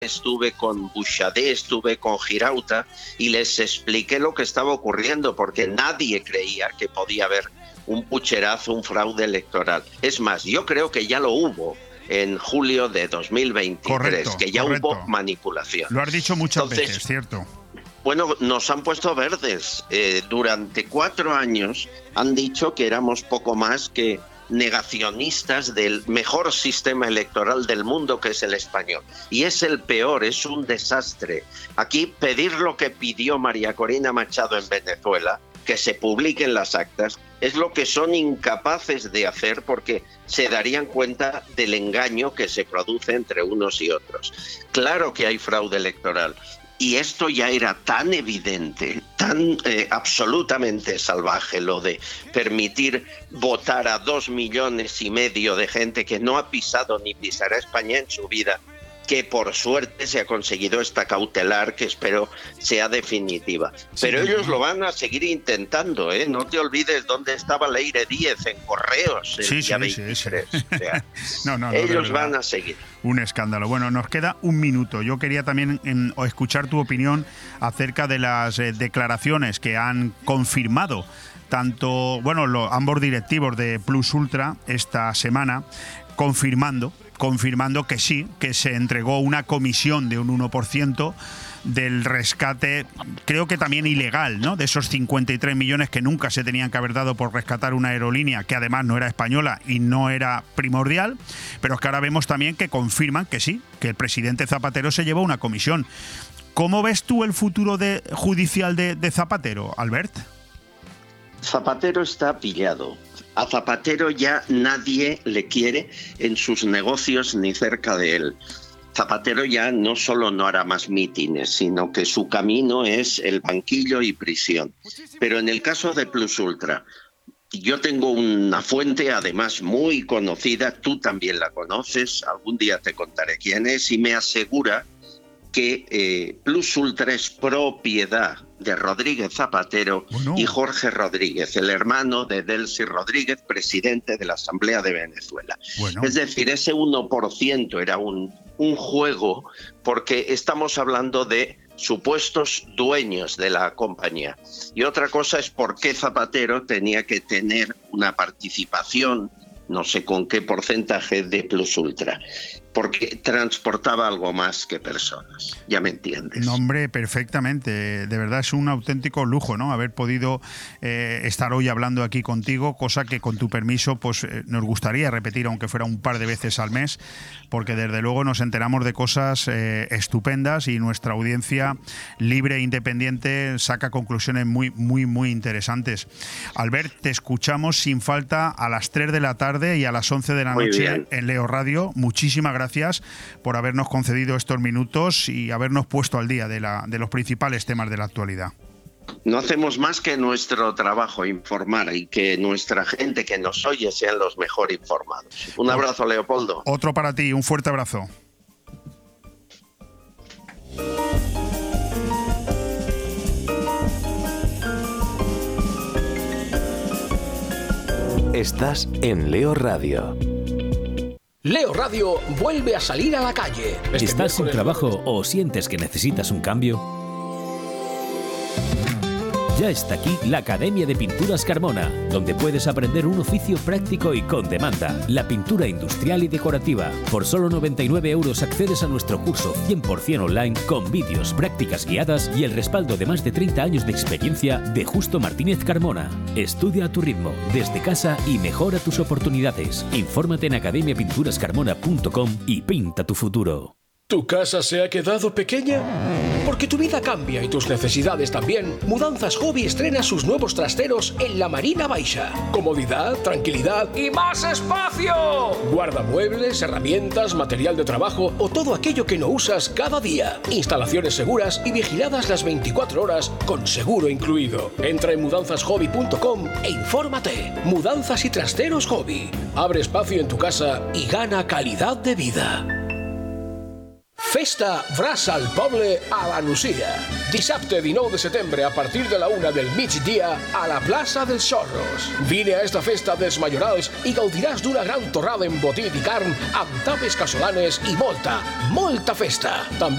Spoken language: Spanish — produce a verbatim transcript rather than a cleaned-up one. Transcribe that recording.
estuve con Bouchardet, estuve con Girauta y les expliqué lo que estaba ocurriendo, porque nadie creía que podía haber un pucherazo, un fraude electoral. Es más, yo creo que ya lo hubo en julio de dos mil veintitrés, correcto, que ya correcto. hubo manipulación. Lo has dicho muchas Entonces, veces, ¿cierto? Bueno, nos han puesto verdes. Eh, durante cuatro años han dicho que éramos poco más que negacionistas del mejor sistema electoral del mundo, que es el español. Y es el peor, es un desastre. Aquí pedir lo que pidió María Corina Machado en Venezuela, que se publiquen las actas, es lo que son incapaces de hacer, porque se darían cuenta del engaño que se produce entre unos y otros. Claro que hay fraude electoral. Y esto ya era tan evidente, tan eh, absolutamente salvaje, lo de permitir votar a dos millones y medio de gente que no ha pisado ni pisará España en su vida, que por suerte se ha conseguido esta cautelar, que espero sea definitiva. Pero sí, ellos lo van a seguir intentando, ¿eh? No te olvides dónde estaba Leire Díez en Correos el sí, día sí, veintitrés. Sí, sí. O sea, no, no, no, ellos van a seguir. Un escándalo. Bueno, nos queda un minuto. Yo quería también en, escuchar tu opinión acerca de las eh, declaraciones que han confirmado tanto, bueno, los, ambos directivos de Plus Ultra esta semana, confirmando confirmando que sí, que se entregó una comisión de un uno por ciento del rescate, creo que también ilegal, ¿no?, de esos cincuenta y tres millones que nunca se tenían que haber dado por rescatar una aerolínea que además no era española y no era primordial, pero es que ahora vemos también que confirman que sí, que el presidente Zapatero se llevó una comisión. ¿Cómo ves tú el futuro de, judicial de, de Zapatero, Albert? Zapatero está pillado. A Zapatero ya nadie le quiere en sus negocios ni cerca de él. Zapatero ya no solo no hará más mítines, sino que su camino es el banquillo y prisión. Pero en el caso de Plus Ultra, yo tengo una fuente además muy conocida, tú también la conoces, algún día te contaré quién es, y me asegura que eh, Plus Ultra es propiedad de Rodríguez Zapatero bueno. y Jorge Rodríguez, el hermano de Delcy Rodríguez, presidente de la Asamblea de Venezuela. Bueno. Es decir, ese uno por ciento era un, un juego, porque estamos hablando de supuestos dueños de la compañía. Y otra cosa es por qué Zapatero tenía que tener una participación, no sé con qué porcentaje, de Plus Ultra. Porque transportaba algo más que personas, ya me entiendes. No, hombre, perfectamente. De verdad es un auténtico lujo, ¿no?, haber podido eh, estar hoy hablando aquí contigo, cosa que con tu permiso pues eh, nos gustaría repetir, aunque fuera un par de veces al mes, porque desde luego nos enteramos de cosas eh, estupendas y nuestra audiencia libre e independiente saca conclusiones muy, muy, muy interesantes. Albert, te escuchamos sin falta a las tres de la tarde y a las once de la muy noche bien. En Leo Radio. Muchísimas gracias. Gracias por habernos concedido estos minutos y habernos puesto al día de, la, de los principales temas de la actualidad. No hacemos más que nuestro trabajo, informar, y que nuestra gente que nos oye sean los mejor informados. Un abrazo, Leopoldo. Otro para ti, un fuerte abrazo. Estás en Leo Radio. Leo Radio vuelve a salir a la calle. Este ¿Estás sin trabajo o sientes que necesitas un cambio? Ya está aquí la Academia de Pinturas Carmona, donde puedes aprender un oficio práctico y con demanda, la pintura industrial y decorativa. Por solo noventa y nueve euros accedes a nuestro curso cien por ciento online con vídeos, prácticas guiadas y el respaldo de más de treinta años de experiencia de Justo Martínez Carmona. Estudia a tu ritmo, desde casa y mejora tus oportunidades. Infórmate en academia pinturas carmona punto com y pinta tu futuro. ¿Tu casa se ha quedado pequeña? Porque tu vida cambia y tus necesidades también. Mudanzas Hobby estrena sus nuevos trasteros en la Marina Baixa. Comodidad, tranquilidad y más espacio. Guardamuebles, herramientas, material de trabajo o todo aquello que no usas cada día. Instalaciones seguras y vigiladas las veinticuatro horas con seguro incluido. Entra en mudanzas hobby punto com e infórmate. Mudanzas y trasteros Hobby. Abre espacio en tu casa y gana calidad de vida. Festa Brasa al Poble a la Nucia. Dissabte dinou de setembre a partir de la una del migdia a la plaça dels Xorros. Vine a esta festa dels Majorals i gaudiràs d'una gran torrada embotit i carn amb tapes casolanes i molta, molta festa. També